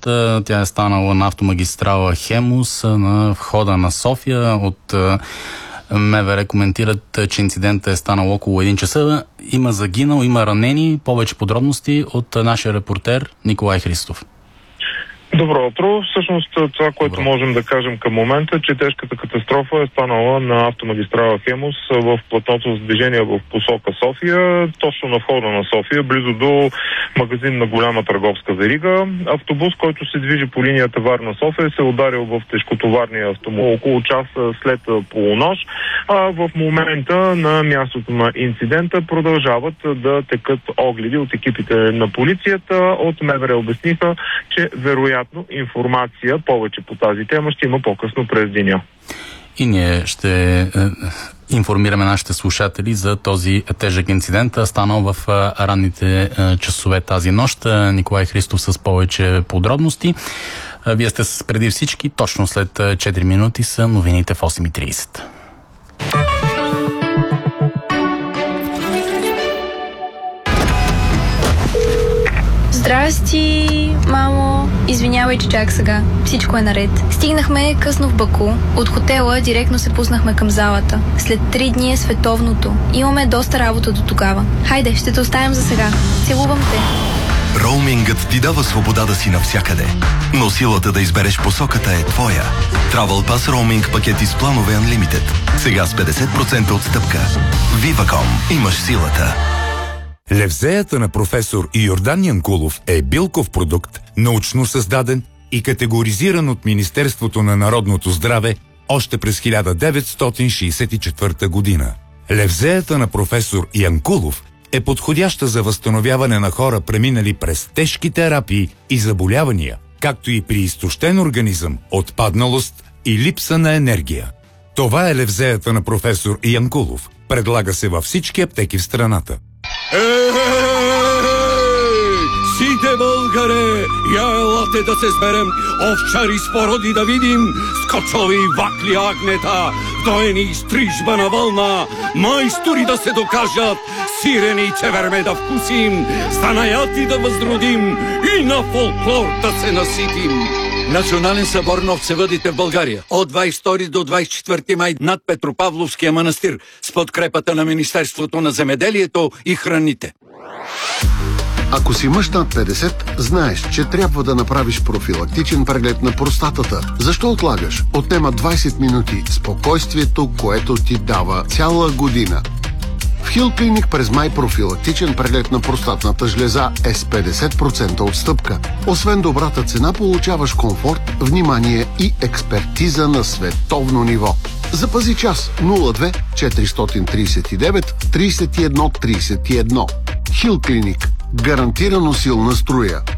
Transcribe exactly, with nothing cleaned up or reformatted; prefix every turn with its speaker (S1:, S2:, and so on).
S1: Тя е станала на автомагистрала Хемус на входа на София. От МВР коментират, че инцидентът е станал около един часа. Има загинал, има ранени. Повече подробности от нашия репортер Николай Христов.
S2: Добро утро. Всъщност това, което Добро. можем да кажем към момента, че тежката катастрофа е станала на автомагистрала Хемус в платното за движение в посока София, точно на входа на София, близо до магазин на голяма търговска верига. Автобус, който се движи по линията Варна-София, се е ударил в тежкотоварния автомобил около час след полунощ, а в момента на мястото на инцидента продължават да текат огледи от екипите на полицията. От МВР обясниха, че вероятно информация повече по тази тема ще има по-късно през деня.
S1: И ние ще е, информираме нашите слушатели за този тежък инцидент, станал в е, ранните е, часове тази нощ. Николай Христов с повече подробности. Е, вие сте с преди всички. Точно след четири минути са новините в осем и трийсет.
S3: Здрасти, мамо. Извинявай, че чак сега. Всичко е наред. Стигнахме късно в Баку. От хотела директно се пуснахме към залата. След три дни е световното. Имаме доста работа до тогава. Хайде, ще те оставим за сега. Целувам те.
S4: Роумингът ти дава свобода да си навсякъде, но силата да избереш посоката е твоя. Travel Pass Roaming пакети с планове Unlimited. Сега с петдесет процента отстъпка. Viva.com. Имаш силата.
S5: Левзеята на професор Йордан Янкулов е билков продукт, научно създаден и категоризиран от Министерството на народното здраве още през хиляда деветстотин шейсет и четвърта година. Левзеята на професор Янкулов е подходяща за възстановяване на хора, преминали през тежки терапии и заболявания, както и при изтощен организъм, отпадналост и липса на енергия. Това е левзеята на професор Янкулов. Предлага се във всички аптеки в страната.
S6: Ей! Сите българе! Я елате да се сберем, овчари с породи да видим, скочови вакли агнета, вдоени стрижба на вълна, майстори да се докажат, сирени и чеверме да вкусим, станаяти да възродим и на фолклор да се наситим.
S7: Национален събор на овцевъдите в България от двадесет и втори до двадесет и четвърти май над Петропавловския манастир с подкрепата на Министерството на земеделието и храните.
S8: Ако си мъж над петдесет, знаеш, че трябва да направиш профилактичен преглед на простатата. Защо отлагаш? Отнема двадесет минути. Спокойствието, което ти дава цяла година. В Хил Клиник през май профилактичен преглед на простатната жлеза е с петдесет процента отстъпка. Освен добрата цена, получаваш комфорт, внимание и експертиза на световно ниво. Запази час нула две четиристотин тридесет и девет тридесет и едно тридесет и едно. Хил Клиник. Гарантирано силна струя.